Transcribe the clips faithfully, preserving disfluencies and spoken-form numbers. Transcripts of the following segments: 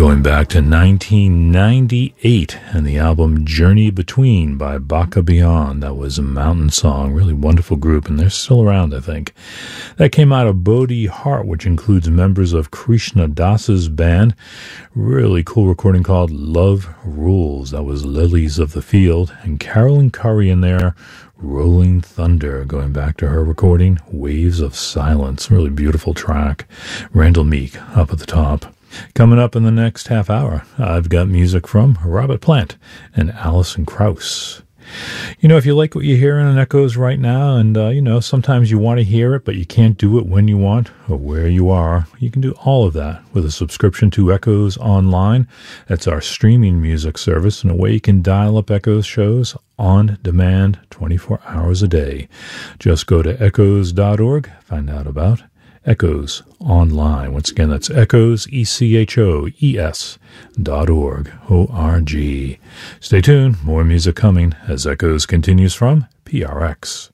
Going back to nineteen ninety-eight and the album Journey Between by Baka Beyond. That was a mountain song, really wonderful group, and they're still around, I think. That came out of Bodhi Heart, which includes members of Krishna Das's band. Really cool recording called Love Rules. That was Lilies of the Field, and Carolyn Curry in there, Rolling Thunder, going back to her recording, Waves of Silence. Really beautiful track. Randall Meek up at the top. Coming up in the next half hour, I've got music from Robert Plant and Alison Krauss. You know, if you like what you hear in Echoes right now, and, uh, you know, sometimes you want to hear it, but you can't do it when you want or where you are, you can do all of that with a subscription to Echoes Online. That's our streaming music service, and a way you can dial up Echoes shows on demand twenty-four hours a day. Just go to echoes dot org, find out about Echoes Online. Once again, that's Echoes, E C H O E S dot org, O R G. Stay tuned, more music coming as Echoes continues from P R X.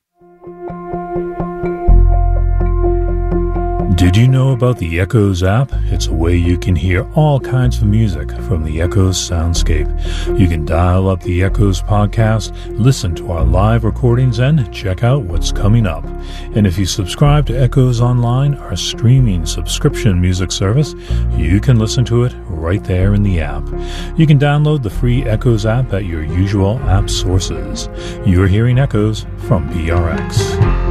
Did you know about the Echoes app? It's a way you can hear all kinds of music from the Echoes soundscape. You can dial up the Echoes podcast, listen to our live recordings, and check out what's coming up. And if you subscribe to Echoes Online, our streaming subscription music service, you can listen to it right there in the app. You can download the free Echoes app at your usual app sources. You're hearing Echoes from P R X.